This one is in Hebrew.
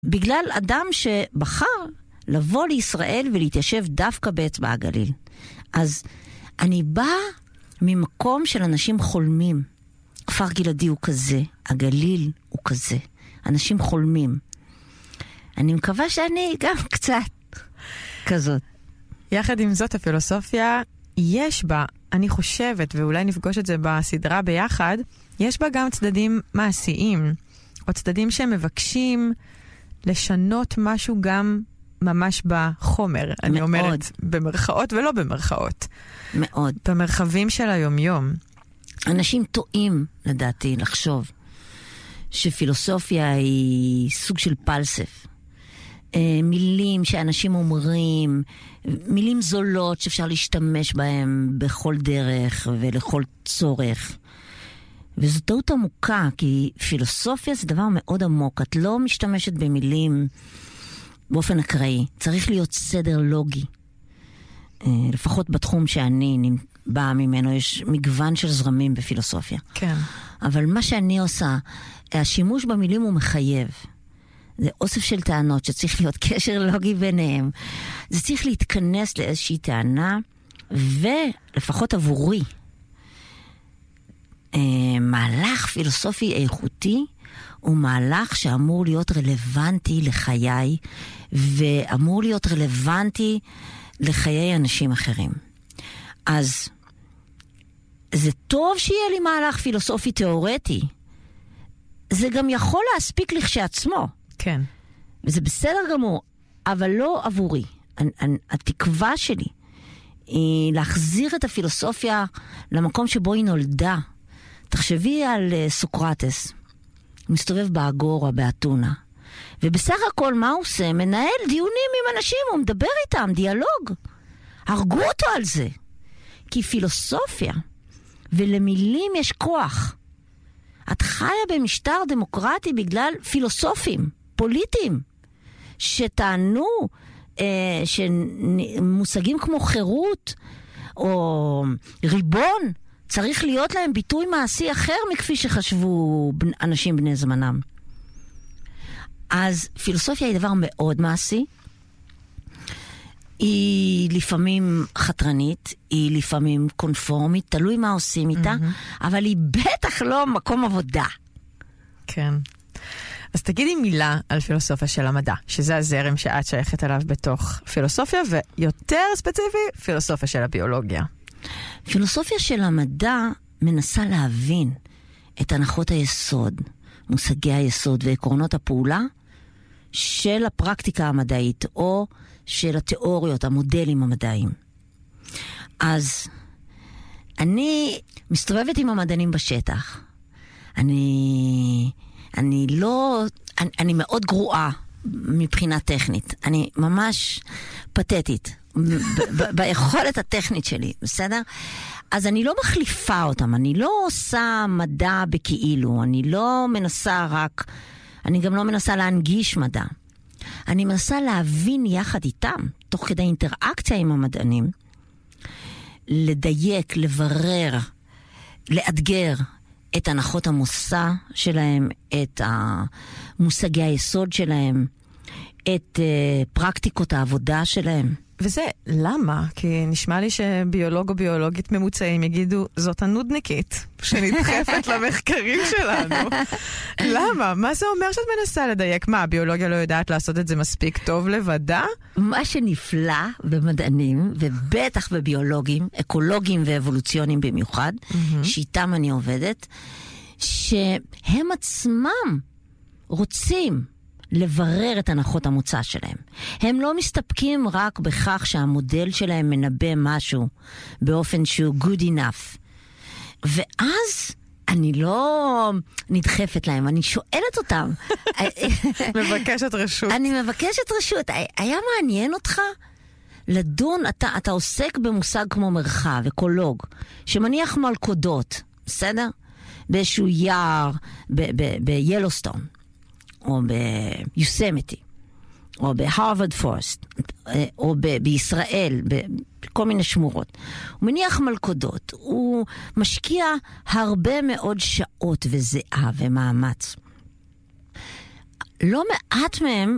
בגלל אדם שבחר לבוא לישראל ולהתיישב דווקא באצבע הגליל. אז אני באה ממקום של אנשים חולמים. כפר גלעדי הוא כזה, הגליל הוא כזה. אנשים חולמים. אני מקווה שאני גם קצת כזאת. יחד עם זאת, הפילוסופיה יש בה, אני חושבת, ואולי נפגוש את זה בסדרה ביחד, יש בה גם צדדים מעשיים, או צדדים שהם מבקשים לשנות משהו גם ממש בחומר. מאוד. אני אומרת במרכאות ולא במרכאות. מאוד. במרחבים של היומיום. אנשים טועים, לדעתי, לחשוב שפילוסופיה היא סוג של פלסף. מילים שאנשים אומרים, מילים זולות שאפשר להשתמש בהם בכל דרך ולכל צורך. וזו טעות עמוקה, כי פילוסופיה זה דבר מאוד עמוק. את לא משתמשת במילים באופן אקראי. צריך להיות סדר לוגי. לפחות בתחום שאני באה ממנו, יש מגוון של זרמים בפילוסופיה. כן. אבל מה שאני עושה, השימוש במילים הוא מחייב. זה אוסף של טענות שצריך להיות קשר לוגי ביניהם. זה צריך להתכנס לאיזושהי טענה, ולפחות עבורי, מהלך פילוסופי איכותי הוא מהלך שאמור להיות רלוונטי לחיי, ואמור להיות רלוונטי לחיי אנשים אחרים. אז זה טוב שיהיה לי מהלך פילוסופי תיאורטי. זה גם יכול להספיק לכשעצמו. כן. וזה בסדר גמור, אבל לא עבורי. התקווה שלי היא להחזיר את הפילוסופיה למקום שבו היא נולדה. תחשבי על סוקרטס. הוא מסתובב באגורה, באתונה. ובסך הכל מה הוא עושה? מנהל דיונים עם אנשים, הוא מדבר איתם, דיאלוג. הרגו אותו על זה. כי פילוסופיה ולמילים יש כוח. את חיה במשטר דמוקרטי בגלל פילוסופים, פוליטיים, שטענו שמושגים כמו חירות או ריבון, צריך להיות להם ביטוי מעשי אחר מכפי שחשבו אנשים בני זמנם. אז פילוסופיה היא דבר מאוד מעשי. היא לפעמים חתרנית, היא לפעמים קונפורמית, תלוי מה עושים איתה, אבל היא בטח לא מקום עבודה. כן. אז תגידי מילה על פילוסופיה של המדע, שזה הזרם שאת שייכת אליו בתוך פילוסופיה, ויותר ספציפי, פילוסופיה של הביולוגיה. פילוסופיה של המדע מנסה להבין את הנחות היסוד, מושגי היסוד ועקרונות הפעולה של הפרקטיקה המדעית, או של התיאוריות, המודלים המדעיים. אז אני מסתובבת עם המדענים בשטח. אני מאוד גרועה מבחינה טכנית. אני ממש פתטית ביכולת הטכנית שלי, בסדר? אז אני לא מחליפה אותם, אני לא עושה מדע בכאילו, אני גם לא מנסה להנגיש מדע. אני מנסה להבין יחד איתם, תוך כדי אינטראקציה עם המדענים, לדייק, לברר, לאתגר את הנחות המושא שלהם, את מושגי היסוד שלהם, את פרקטיקות העבודה שלהם. וזה למה? כי נשמע לי שביולוג או ביולוגית ממוצעים יגידו, זאת הנודניקית שנדחפת למחקרים שלנו. למה? מה זה אומר שאת מנסה לדייק? מה, הביולוגיה לא יודעת לעשות את זה מספיק טוב לבדה? מה שנפלא במדענים, ובטח בביולוגים, אקולוגים ואבולוציונים במיוחד, שאיתם אני עובדת, שהם עצמם רוצים לברר את הנחות המוצא שלהם. הם לא מסתפקים רק בכך שהמודל שלהם מנבא משהו באופן שהוא good enough. ואז אני לא נדחפת להם, אני שואלת אותם. מבקשת רשות. אני מבקשת רשות. היה מעניין אותך לדון, אתה עוסק במושג כמו מרחב, אקולוג, שמניח מלכודות, בסדר? באיזשהו יער, ביילוסטון. או ביוסמיטי, או בהרווארד פורסט, או בישראל, בכל מיני שמורות. הוא מניח מלכודות, הוא משקיע הרבה מאוד שעות וזיעה ומאמץ. לא מעט מהם